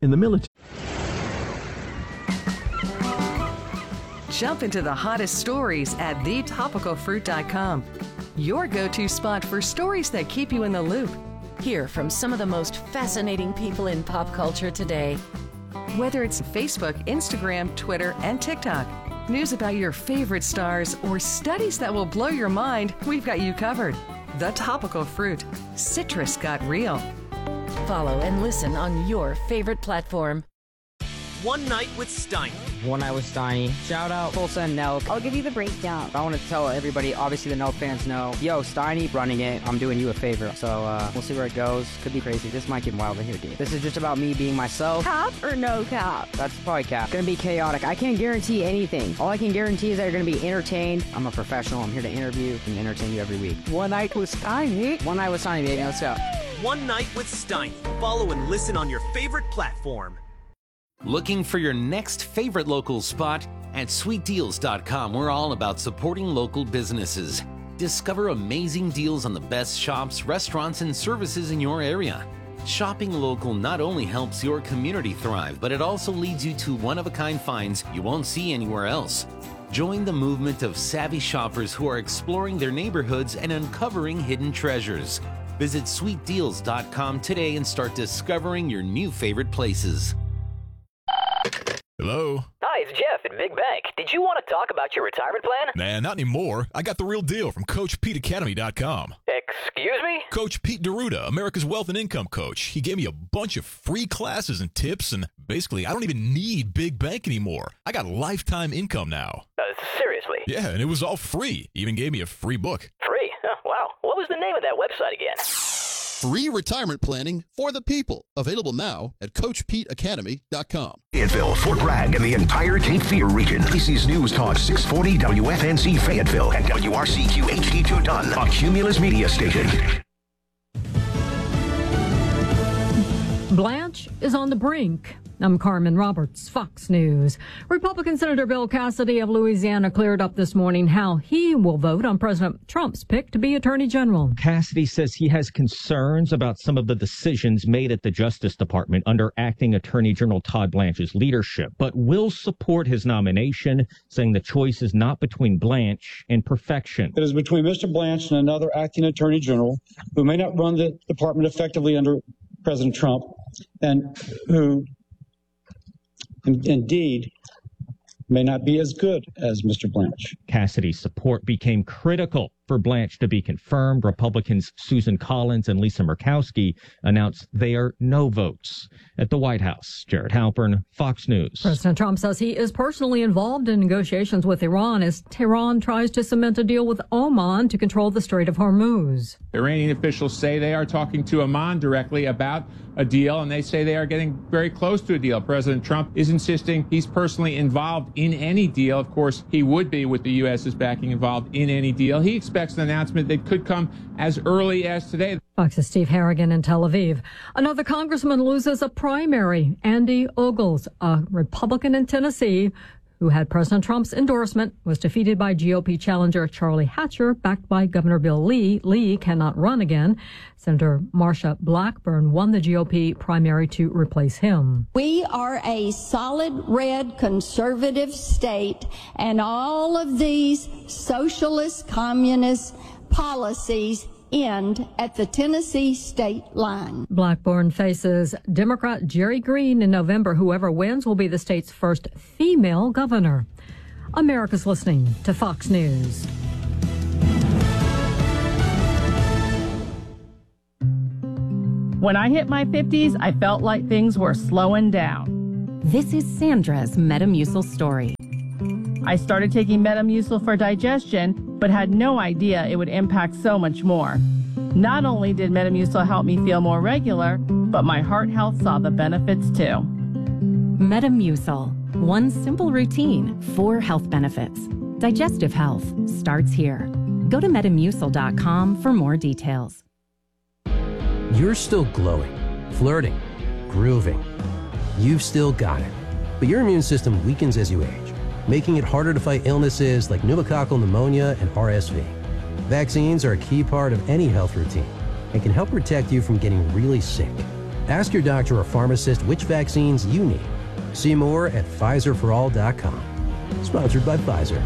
in the military. Jump into the hottest stories at thetopicalfruit.com. Your go-to spot for stories that keep you in the loop. Hear from some of the most fascinating people in pop culture today. Whether it's Facebook, Instagram, Twitter, and TikTok, news about your favorite stars, or studies that will blow your mind, we've got you covered. The Topical Fruit. Citrus got real. Follow and listen on your favorite platform. One Night with Steiny. One Night with Steiny. Shout out Tulsa and Nelk. I'll give you the breakdown. I want to tell everybody, obviously the Nelk fans know, yo, Steiny running it, I'm doing you a favor. So we'll see where it goes. Could be crazy. This might get wild in here, dude. This is just about me being myself. Cap or no cap? That's probably cap. Gonna be chaotic. I can't guarantee anything. All I can guarantee is that you're gonna be entertained. I'm a professional. I'm here to interview and entertain you every week. One Night with Steiny. One Night with Steiny, baby. Let's go. One Night with Steiny. Follow and listen on your favorite platform. Looking for your next favorite local spot? At sweetdeals.com, we're all about supporting local businesses. Discover amazing deals on the best shops, restaurants, and services in your area. Shopping local not only helps your community thrive, but it also leads you to one-of-a-kind finds you won't see anywhere else. Join the movement of savvy shoppers who are exploring their neighborhoods and uncovering hidden treasures. Visit sweetdeals.com today and start discovering your new favorite places. Hello? Hi, it's Jeff at Big Bank. Did you want to talk about your retirement plan? Nah, not anymore. I got the real deal from CoachPeteAcademy.com. Excuse me? Coach Pete D'Arruda, America's Wealth and Income Coach. He gave me a bunch of free classes and tips, and basically, I don't even need Big Bank anymore. I got lifetime income now. Seriously? Yeah, and it was all free. He even gave me a free book. Free? Oh, wow. What was the name of that website again? Free retirement planning for the people. Available now at CoachPeteAcademy.com. Fayetteville, Fort Bragg, and the entire Cape Fear region. This is News Talk 640 WFNC Fayetteville and WRCQ HD2 Dunn, a Cumulus media station. Blanche is on the brink. I'm Carmen Roberts, Fox News. Republican Senator Bill Cassidy of Louisiana cleared up this morning how he will vote on President Trump's pick to be Attorney General. Cassidy says he has concerns about some of the decisions made at the Justice Department under acting Attorney General Todd Blanche's leadership, but will support his nomination, saying the choice is not between Blanche and perfection. It is between Mr. Blanche and another acting Attorney General who may not run the department effectively under President Trump and who indeed may not be as good as Mr. Blanche. Cassidy's support became critical for Blanche to be confirmed. Republicans Susan Collins and Lisa Murkowski announced they are no votes. At the White House, Jared Halpern, Fox News. President Trump says he is personally involved in negotiations with Iran as Tehran tries to cement a deal with Oman to control the Strait of Hormuz. Iranian officials say they are talking to Oman directly about a deal, and they say they are getting very close to a deal. President Trump is insisting he's personally involved in any deal. Of course, he would be with the U.S.'s backing involved in any deal. He expects an announcement that could come as early as today. Fox's Steve Harrigan in Tel Aviv. Another congressman loses a primary. Andy Ogles, a Republican in Tennessee, who had President Trump's endorsement, was defeated by GOP challenger Charlie Hatcher, backed by Governor Bill Lee. Lee cannot run again. Senator Marsha Blackburn won the GOP primary to replace him. We are a solid red conservative state, and all of these socialist, communist policies end at the Tennessee state line. Blackburn faces Democrat Jerry Green in November. Whoever wins will be the state's first female governor. America's listening to Fox News. When I hit my 50s, I felt like things were slowing down. This is Sandra's Metamucil story. I started taking Metamucil for digestion, but had no idea it would impact so much more. Not only did Metamucil help me feel more regular, but my heart health saw the benefits too. Metamucil, one simple routine, 4 health benefits. Digestive health starts here. Go to Metamucil.com for more details. You're still glowing, flirting, grooving. You've still got it. But your immune system weakens as you age, making it harder to fight illnesses like pneumococcal pneumonia and RSV. Vaccines are a key part of any health routine and can help protect you from getting really sick. Ask your doctor or pharmacist which vaccines you need. See more at PfizerForAll.com. Sponsored by Pfizer.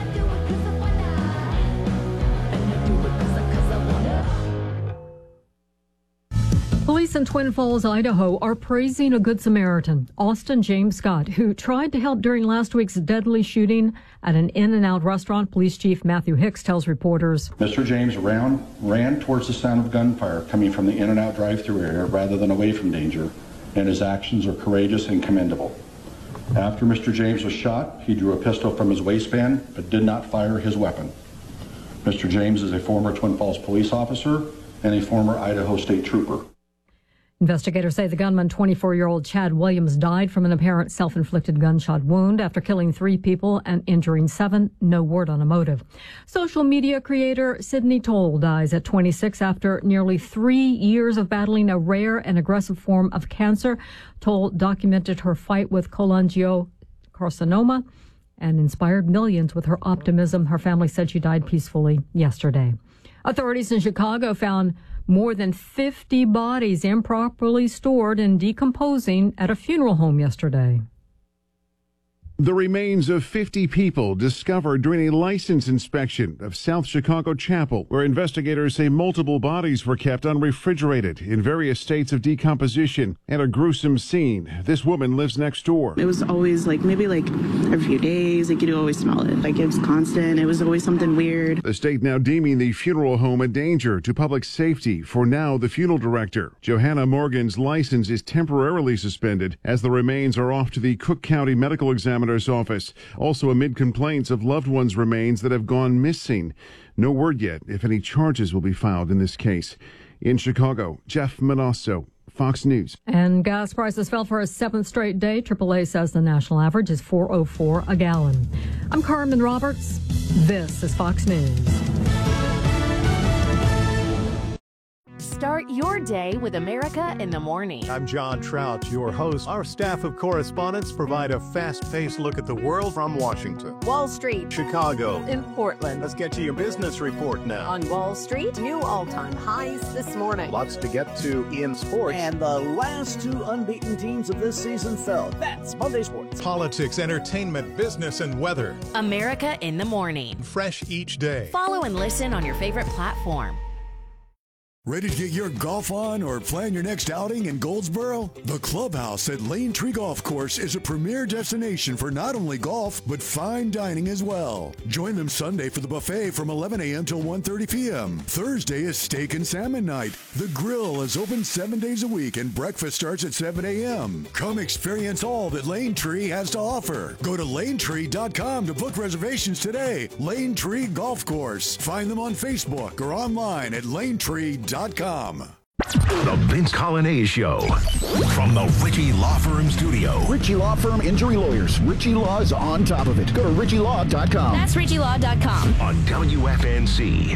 Police in Twin Falls, Idaho are praising a Good Samaritan, Austin James Scott, who tried to help during last week's deadly shooting at an In-N-Out restaurant. Police Chief Matthew Hicks tells reporters. Mr. James ran towards the sound of gunfire coming from the In-N-Out drive-thru area rather than away from danger, and his actions are courageous and commendable. After Mr. James was shot, he drew a pistol from his waistband but did not fire his weapon. Mr. James is a former Twin Falls police officer and a former Idaho State Trooper. Investigators say the gunman, 24-year-old Chad Williams, died from an apparent self-inflicted gunshot wound after killing 3 people and injuring 7. No word on a motive. Social media creator Sidney Toll dies at 26 after nearly 3 years of battling a rare and aggressive form of cancer. Toll documented her fight with cholangiocarcinoma and inspired millions with her optimism. Her family said she died peacefully yesterday. Authorities in Chicago found more than 50 bodies improperly stored and decomposing at a funeral home yesterday. The remains of 50 people discovered during a license inspection of South Chicago Chapel, where investigators say multiple bodies were kept unrefrigerated in various states of decomposition, and a gruesome scene. This woman lives next door. It was always maybe every few days, you could always smell it. It was constant. It was always something weird. The state now deeming the funeral home a danger to public safety. For now, the funeral director, Johanna Morgan's license is temporarily suspended as the remains are off to the Cook County Medical Examiner's office. Also amid complaints of loved ones' remains that have gone missing. No word yet if any charges will be filed in this case. In Chicago, Jeff Manasso, Fox News. And gas prices fell for a 7th straight day. AAA says the national average is $4.04 a gallon. I'm Carmen Roberts. This is Fox News. Start your day with America in the Morning. I'm John Trout, your host. Our staff of correspondents provide a fast-paced look at the world from Washington, Wall Street, Chicago, in Portland. Let's get to your business report now. On Wall Street, new all-time highs this morning. Lots to get to in sports. And the last 2 unbeaten teams of this season fell. That's Monday Sports. Politics, entertainment, business, and weather. America in the Morning. Fresh each day. Follow and listen on your favorite platform. Ready to get your golf on or plan your next outing in Goldsboro? The Clubhouse at Lane Tree Golf Course is a premier destination for not only golf, but fine dining as well. Join them Sunday for the buffet from 11 a.m. till 1:30 p.m. Thursday is steak and salmon night. The grill is open 7 days a week and breakfast starts at 7 a.m. Come experience all that Lane Tree has to offer. Go to lanetree.com to book reservations today. Lane Tree Golf Course. Find them on Facebook or online at lanetree.com. The Vince Colonnese Show from the Ritchie Law Firm studio. Ritchie Law Firm Injury Lawyers. Ritchie Law is on top of it. Go to ritchielaw.com. That's ritchielaw.com. On WFNC.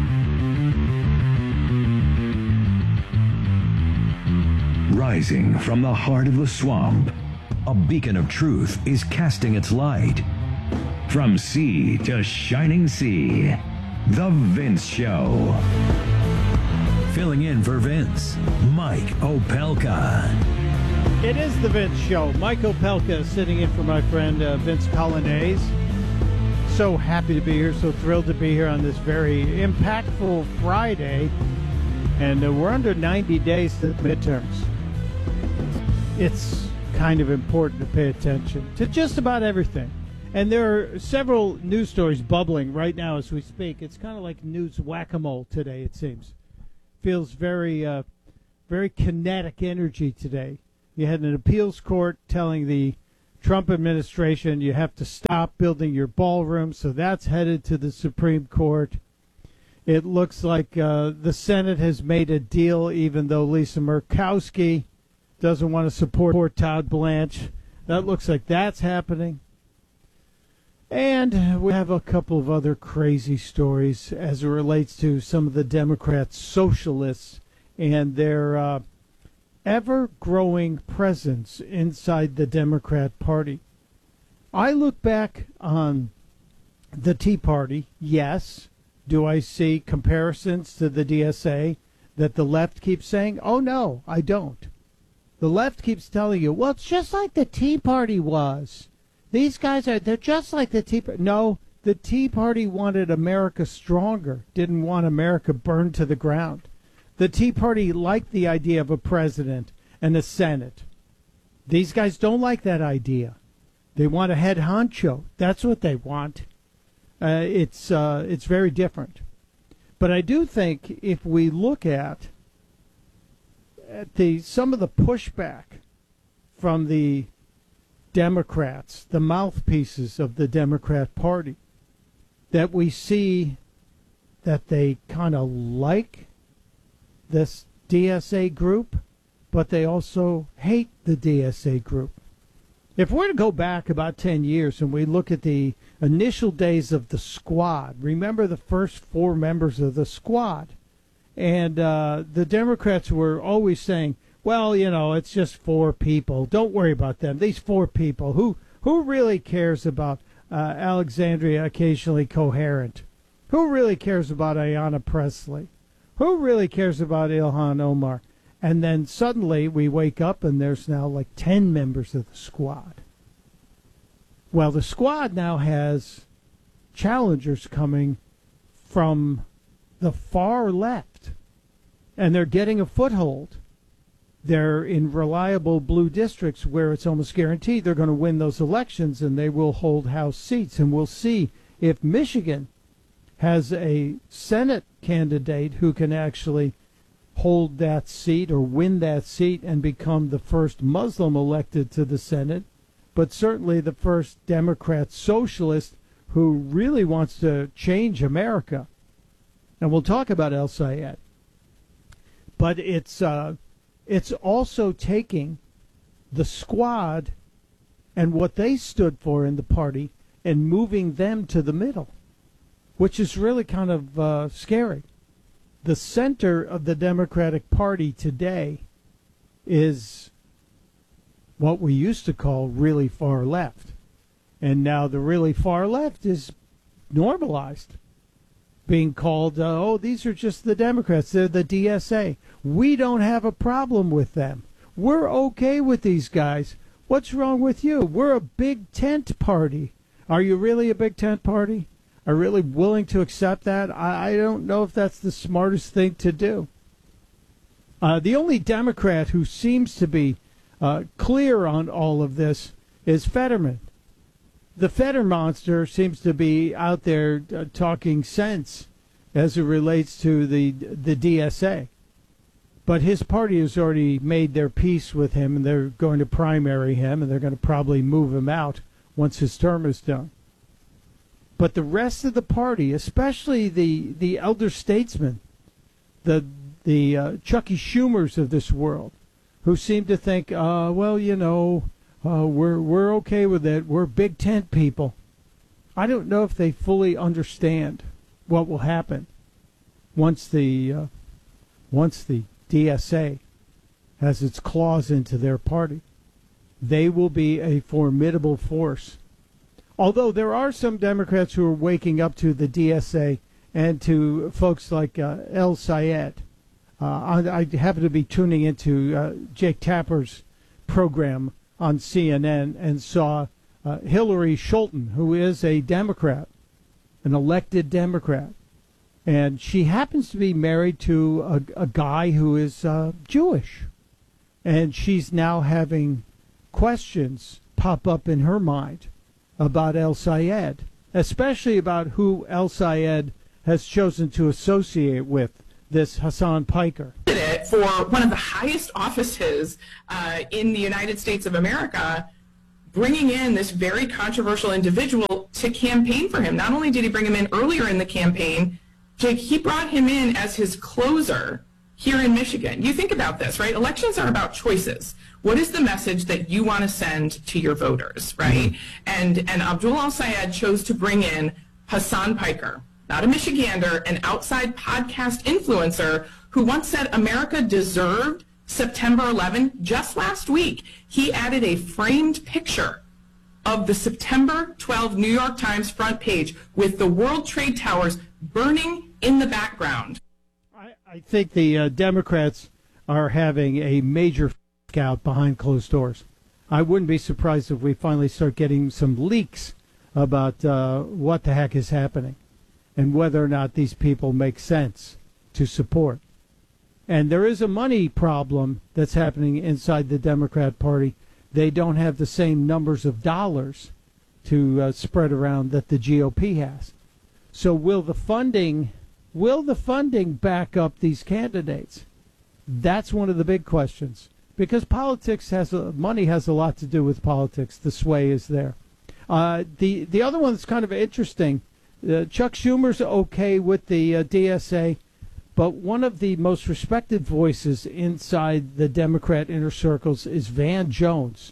Rising from the heart of the swamp, a beacon of truth is casting its light. From sea to shining sea, The Vince Show. Filling in for Vince, Mike Opelka. It is The Vince Show. Mike Opelka sitting in for my friend Vince Colonnese. So happy to be here, so thrilled to be here on this very impactful Friday. And we're under 90 days to the midterms. It's kind of important to pay attention to just about everything. And there are several news stories bubbling right now as we speak. It's kind of like news whack-a-mole today, it seems. Feels very kinetic energy today. You had an appeals court telling the Trump administration you have to stop building your ballroom, so that's headed to the Supreme Court. It looks like the Senate has made a deal, even though Lisa Murkowski doesn't want to support Todd Blanche. That looks like that's happening. And we have a couple of other crazy stories as it relates to some of the Democrat socialists and their ever-growing presence inside the Democrat Party. I look back on the Tea Party, yes. Do I see comparisons to the DSA that the left keeps saying? Oh, no, I don't. The left keeps telling you, well, it's just like the Tea Party was. These guys they're just like the Tea Party. No, the Tea Party wanted America stronger, didn't want America burned to the ground. The Tea Party liked the idea of a president and a Senate. These guys don't like that idea. They want a head honcho. That's what they want. It's very different. But I do think if we look at some of the pushback from the Democrats, the mouthpieces of the Democrat Party, that we see that they kind of like this DSA group, but they also hate the DSA group. If we're to go back about 10 years and we look at the initial days of the Squad, remember the first 4 members of the Squad, and the Democrats were always saying, well, it's just 4 people. Don't worry about them. These 4 people. Who really cares about Alexandria Occasionally Coherent? Who really cares about Ayanna Pressley? Who really cares about Ilhan Omar? And then suddenly we wake up and there's now like 10 members of the Squad. Well, the Squad now has challengers coming from the far left, and they're getting a foothold. They're in reliable blue districts where it's almost guaranteed they're going to win those elections, and they will hold House seats. And we'll see if Michigan has a Senate candidate who can actually hold that seat or win that seat and become the first Muslim elected to the Senate, but certainly the first Democrat socialist who really wants to change America. And we'll talk about El Sayed. But it's also taking the Squad and what they stood for in the party and moving them to the middle, which is really kind of scary. The center of the Democratic Party today is what we used to call really far left. And now the really far left is normalized, being called, these are just the Democrats. They're the DSA. We don't have a problem with them. We're okay with these guys. What's wrong with you? We're a big tent party. Are you really a big tent party? Are really willing to accept that? I don't know if that's the smartest thing to do. The only Democrat who seems to be clear on all of this is Fetterman. The Fetter monster seems to be out there talking sense as it relates to the DSA. But his party has already made their peace with him, and they're going to primary him, and they're going to probably move him out once his term is done. But the rest of the party, especially the elder statesmen, the Chucky Schumers of this world, who seem to think, we're okay with it. We're big tent people. I don't know if they fully understand what will happen once the DSA has its claws into their party. They will be a formidable force. Although there are some Democrats who are waking up to the DSA and to folks like El Sayed. I happen to be tuning into Jake Tapper's program on CNN and saw Hillary Scholten, who is a Democrat, an elected Democrat. And she happens to be married to a guy who is Jewish. And she's now having questions pop up in her mind about El Sayed, especially about who El Sayed has chosen to associate with, this Hassan Piker. For one of the highest offices in the United States of America, bringing in this very controversial individual to campaign for him. Not only did he bring him in earlier in the campaign, Jake, he brought him in as his closer here in Michigan. You think about this, right? Elections are about choices. What is the message that you want to send to your voters, right? And Abdul El Sayed chose to bring in Hassan Piker, not a Michigander, an outside podcast influencer who once said America deserved September 11. Just last week, he added a framed picture of the September 12 New York Times front page with the World Trade Towers burning in the background. I think the Democrats are having a major out behind closed doors. I wouldn't be surprised if we finally start getting some leaks about what the heck is happening and whether or not these people make sense to support. And there is a money problem that's happening inside the Democrat Party. They don't have the same numbers of dollars to spread around that the GOP has. So will the funding back up these candidates? That's one of the big questions, because money has a lot to do with politics. The sway is there. The other one that's kind of interesting. Chuck Schumer's okay with the DSA, but one of the most respected voices inside the Democrat inner circles is Van Jones.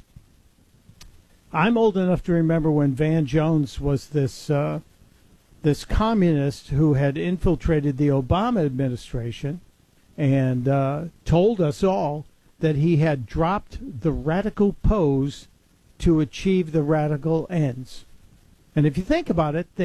I'm old enough to remember when Van Jones was this communist who had infiltrated the Obama administration and told us all that he had dropped the radical pose to achieve the radical ends. And if you think about it,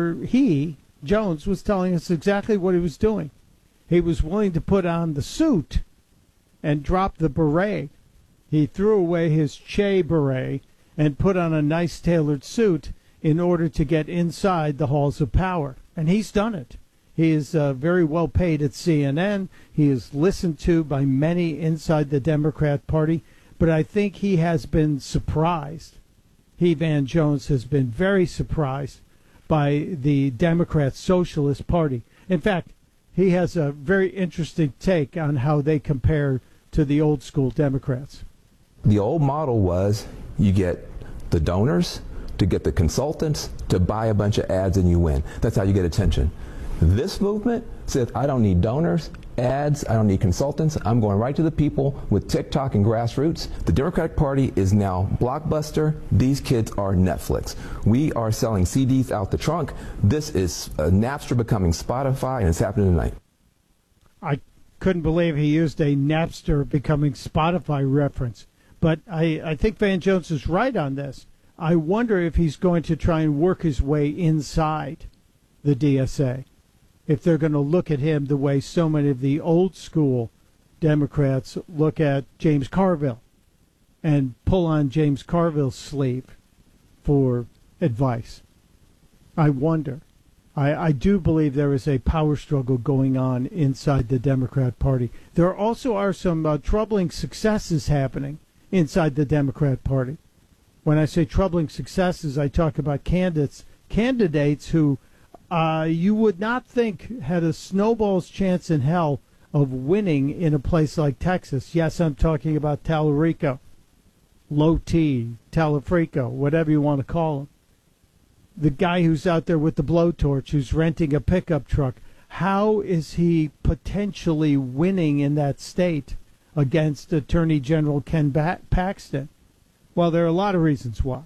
Jones was telling us exactly what he was doing. He was willing to put on the suit and drop the beret. He threw away his Che beret and put on a nice tailored suit in order to get inside the halls of power. And he's done it. He is very well paid at CNN. He is listened to by many inside the Democrat Party. But I think he has been surprised. Van Jones has been very surprised by the Democrat Socialist Party. In fact, he has a very interesting take on how they compare to the old school Democrats. The old model was you get the donors to get the consultants to buy a bunch of ads and you win. That's how you get attention. This movement says, I don't need donors, ads, I don't need consultants. I'm going right to the people with TikTok and grassroots. The Democratic Party is now Blockbuster. These kids are Netflix. We are selling CDs out the trunk. This is Napster becoming Spotify, and it's happening tonight. I couldn't believe he used a Napster becoming Spotify reference. But I think Van Jones is right on this. I wonder if he's going to try and work his way inside the DSA. If they're going to look at him the way so many of the old school Democrats look at James Carville and pull on James Carville's sleeve for advice. I wonder. I do believe there is a power struggle going on inside the Democrat Party. There also are some troubling successes happening inside the Democrat Party. When I say troubling successes, I talk about candidates who you would not think had a snowball's chance in hell of winning in a place like Texas. Yes, I'm talking about Tallarico, Low T, Talafrico, whatever you want to call him. The guy who's out there with the blowtorch, who's renting a pickup truck. How is he potentially winning in that state against Attorney General Ken Paxton? Well, there are a lot of reasons why.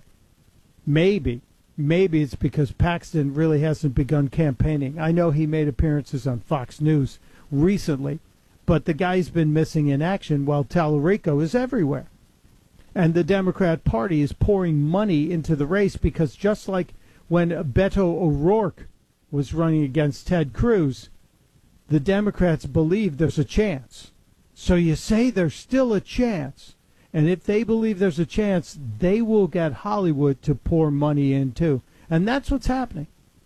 Maybe it's because Paxton really hasn't begun campaigning. I know he made appearances on Fox News recently, but the guy's been missing in action while Tallarico is everywhere. And the Democrat Party is pouring money into the race because just like when Beto O'Rourke was running against Ted Cruz, the Democrats believe there's a chance. So you say there's still a chance. And if they believe there's a chance, they will get Hollywood to pour money in, too. And that's what's happening.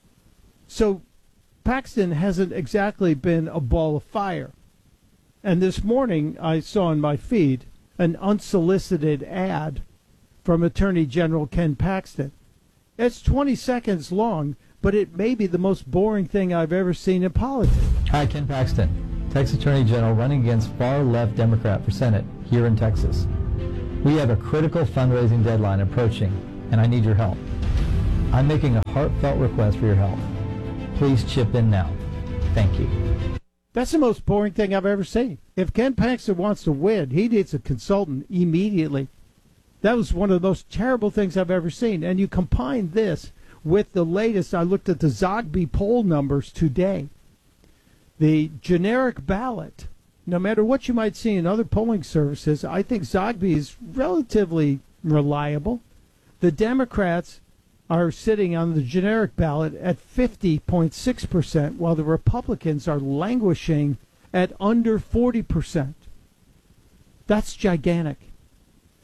So Paxton hasn't exactly been a ball of fire. And this morning, I saw on my feed an unsolicited ad from Attorney General Ken Paxton. It's 20 seconds long, but it may be the most boring thing I've ever seen in politics. Hi, Ken Paxton, Texas Attorney General running against far-left Democrat for Senate here in Texas. We have a critical fundraising deadline approaching, and I need your help. I'm making a heartfelt request for your help. Please chip in now. Thank you. That's the most boring thing I've ever seen. If Ken Paxton wants to win, he needs a consultant immediately. That was one of the most terrible things I've ever seen. And you combine this with the latest, I looked at the Zogby poll numbers today. The generic ballot, no matter what you might see in other polling services, I think Zogby is relatively reliable. The Democrats are sitting on the generic ballot at 50.6%, while the Republicans are languishing at under 40%. That's gigantic.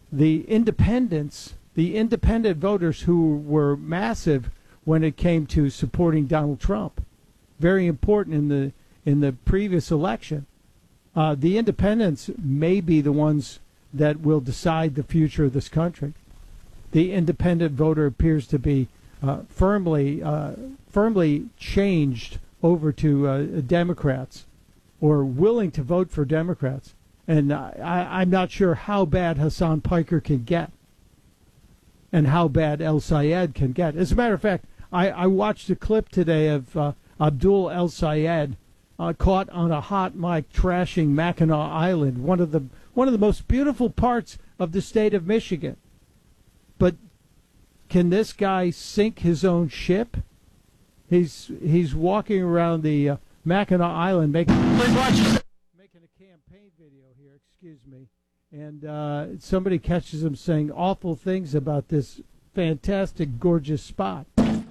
the independent voters who were massive when it came to supporting Donald Trump, very important in the previous election. The independents may be the ones that will decide the future of this country. The independent voter appears to be firmly changed over to Democrats, or willing to vote for Democrats. And I'm not sure how bad Hassan Piker can get and how bad El Sayed can get. As a matter of fact, I watched a clip today of Abdul El Sayed caught on a hot mic trashing Mackinac Island, one of the most beautiful parts of the state of Michigan. But can this guy sink his own ship? He's walking around the Mackinac Island making a campaign video here, excuse me, and somebody catches him saying awful things about this fantastic, gorgeous spot. I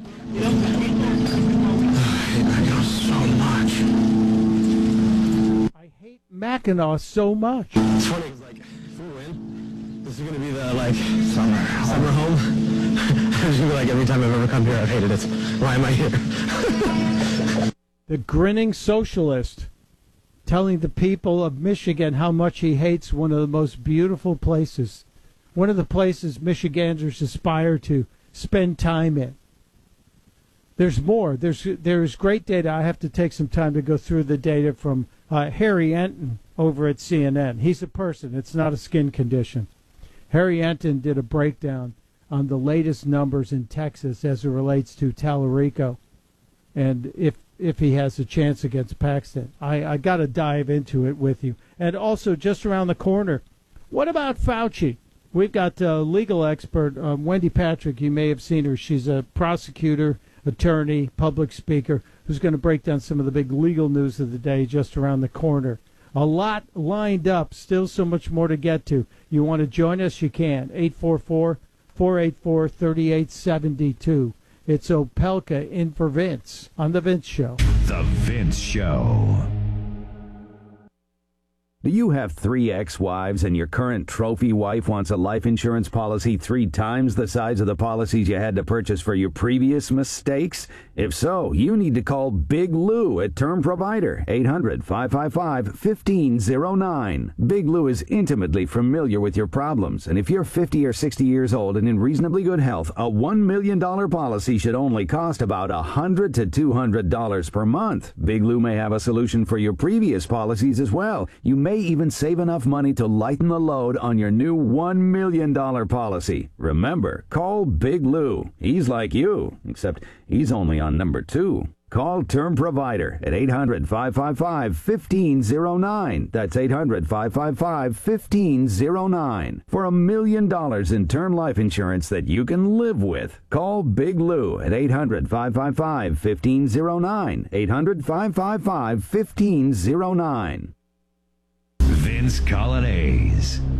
hate Mackinac so much. It's funny, it's like, if we win, this is going to be the, summer home. It's going to be like, every time I've ever come here, I've hated it. Why am I here? The grinning socialist telling the people of Michigan how much he hates one of the most beautiful places, one of the places Michiganders aspire to spend time in. There's more. There's great data. I have to take some time to go through the data from Harry Enton over at CNN. He's a person. It's not a skin condition. Harry Enton did a breakdown on the latest numbers in Texas as it relates to Tallarico, and if he has a chance against Paxton. I got to dive into it with you. And also, just around the corner, what about Fauci? We've got legal expert Wendy Patrick. You may have seen her. She's a prosecutor, attorney, public speaker, who's going to break down some of the big legal news of the day just around the corner. A lot lined up, still so much more to get to. You want to join us, you can. 844-484-3872. It's Opelka in for Vince on The Vince Show. The Vince Show. Do you have 3 ex-wives and your current trophy wife wants a life insurance policy 3 times the size of the policies you had to purchase for your previous mistakes? If so, you need to call Big Lou at Term Provider, 800-555-1509. Big Lou is intimately familiar with your problems, and if you're 50 or 60 years old and in reasonably good health, a $1 million policy should only cost about $100 to $200 per month. Big Lou may have a solution for your previous policies as well. You may even save enough money to lighten the load on your new $1 million policy. Remember, call Big Lou. He's like you, except he's only on number 2. Call Term Provider at 800-555-1509. That's 800-555-1509. For $1 million in term life insurance that you can live with. Call Big Lou at 800-555-1509. 800-555-1509. Vince Colonnese.